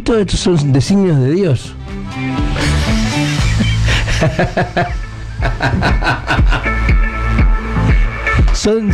todos estos son designios de Dios. Son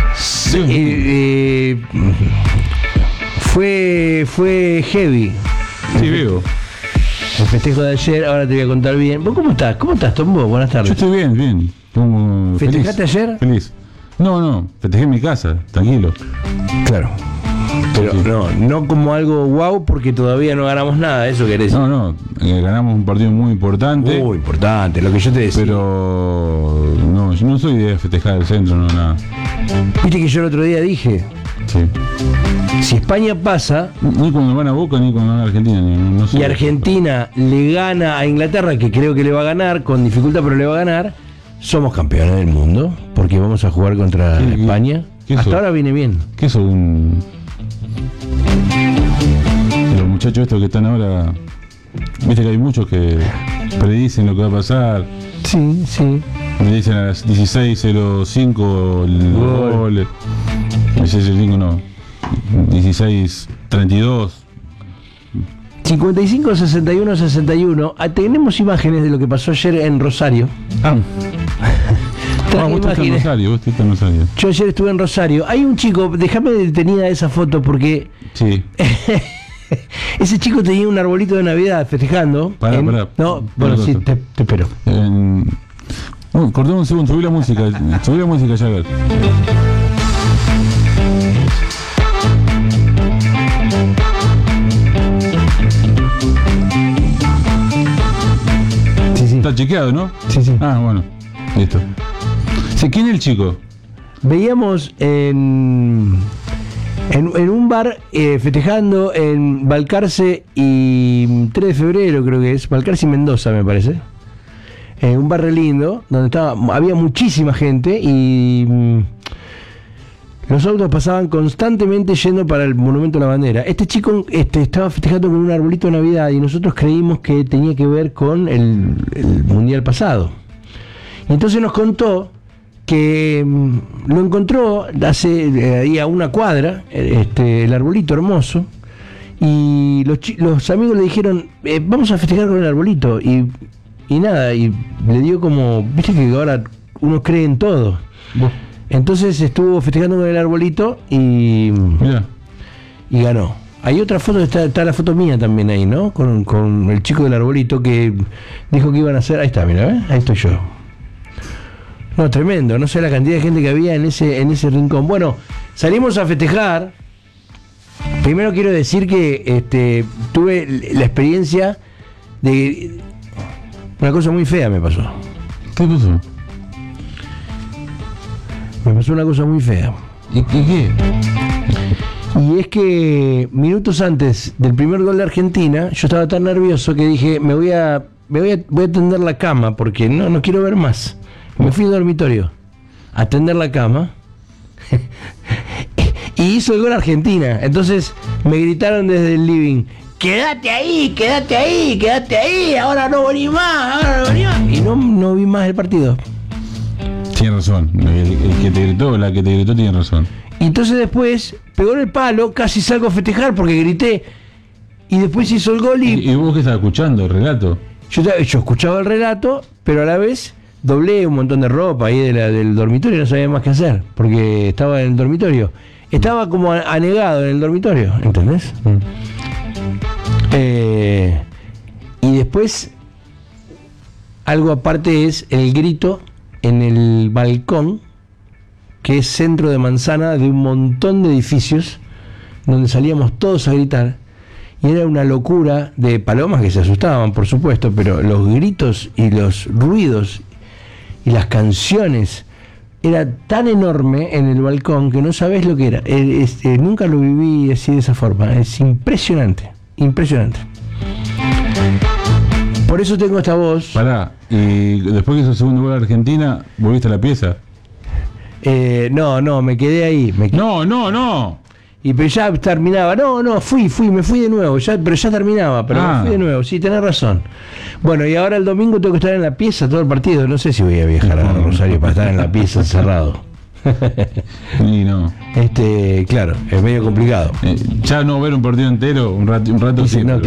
fue heavy. Sí, veo. El festejo de ayer, ahora te voy a contar bien. ¿Vos cómo estás? ¿Cómo estás, Tombo? Buenas tardes. Yo estoy bien. ¿Festejaste ayer? Feliz. No, festejé en mi casa, tranquilo. Claro. Pero Sí. no como algo wow porque todavía no ganamos nada, eso querés decir. No, ganamos un partido muy importante. Muy importante, lo que yo te decía. Pero no, yo no soy de festejar el centro, no, nada. Viste que yo el otro día dije, Sí. si España pasa Ni cuando van a Boca, ni cuando van a Argentina, no sé. y Argentina le gana a Inglaterra, que creo que le va a ganar, con dificultad pero le va a ganar, somos campeones del mundo, porque vamos a jugar contra España. Hasta ahora viene bien. ¿Qué es los muchachos estos que están ahora? Viste que hay muchos que predicen lo que va a pasar. Sí. Me dicen a las 16:05 el gol. 16:05 no. 16:32. 55, 61, 61. Tenemos imágenes de lo que pasó ayer en Rosario. Traje Vos estás en Rosario. Yo ayer estuve en Rosario. Hay un chico, déjame detenida esa foto porque Sí. ese chico tenía un arbolito de Navidad festejando. Pará. No, bueno, sí, te espero. Cortame un segundo, subí la música ya, a ver. Sí. Está chequeado, ¿no? Sí. Ah, bueno, listo. Sí, ¿quién es el chico? Veíamos en un bar festejando en Balcarce y 3 de febrero, creo que es, Balcarce y Mendoza, me parece. Un bar re lindo, donde había muchísima gente y los autos pasaban constantemente yendo para el Monumento a la Bandera. Este chico estaba festejando con un arbolito de Navidad y nosotros creímos que tenía que ver con el Mundial pasado. Y entonces nos contó que lo encontró ahí a una cuadra, el arbolito hermoso, y los amigos le dijeron, vamos a festejar con el arbolito, y nada, y le dio como, viste que ahora uno cree en todo. Entonces estuvo festejando con el arbolito y ganó. Hay otra foto, está la foto mía también ahí, ¿no? Con el chico del arbolito que dijo que iban a hacer, ahí está, mira, ¿ves? Ahí estoy yo. No, tremendo, no sé la cantidad de gente que había en ese rincón. Bueno, salimos a festejar. Primero quiero decir que tuve la experiencia de una cosa muy fea me pasó. ¿Qué pasó? Me pasó una cosa muy fea. ¿Y qué? Y es que minutos antes del primer gol de Argentina, yo estaba tan nervioso que dije, voy a tender la cama porque no quiero ver más. Me fui al dormitorio a tender la cama y hizo el gol Argentina. Entonces me gritaron desde el living, quédate ahí, ahora no venís más. Y no vi más el partido. Tiene razón, el que te gritó, la que te gritó tiene razón. Y entonces después pegó en el palo, casi salgo a festejar porque grité. Y después hizo el gol ¿Y vos qué estabas escuchando? ¿El relato? Yo escuchaba el relato, pero a la vez doblé un montón de ropa ahí del dormitorio y no sabía más qué hacer, porque estaba en el dormitorio. Estaba como anegado en el dormitorio, ¿entendés? Y después, algo aparte es el grito en el balcón, que es centro de manzana de un montón de edificios, donde salíamos todos a gritar. Y era una locura de palomas que se asustaban, por supuesto, pero los gritos y los ruidos y las canciones era tan enorme en el balcón que no sabés lo que era. Nunca lo viví así de esa forma. Es impresionante. Por eso tengo esta voz. Pará, y después que hizo el segundo gol de Argentina, ¿volviste a la pieza? No, me quedé ahí. No. Y pero ya terminaba. Me fui de nuevo, pero ya terminaba, pero me fui de nuevo, sí, tenés razón. Bueno, y ahora el domingo tengo que estar en la pieza todo el partido. No sé si voy a viajar a Rosario para estar en la pieza encerrado. Y no. Claro, es medio complicado. Ya no ver un partido entero, un rato Sí, sí. no,